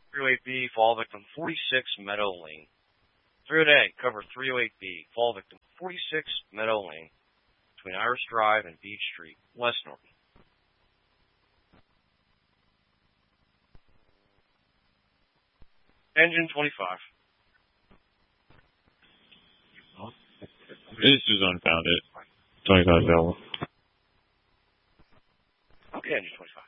308B, fall victim 46 Meadow Lane. 308A, cover 308B, fall victim 46 Meadow Lane, between Iris Drive and Beach Street, West Norton. Engine 25. This is unfounded. 25 Delta. Okay, Engine 25.